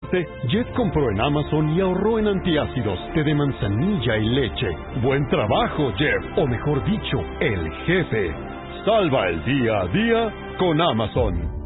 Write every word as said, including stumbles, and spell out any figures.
Jet compró en Amazon y ahorró en antiácidos, té de manzanilla y leche. Buen trabajo, Jeff, o mejor dicho, el jefe. Salva el día a día con Amazon.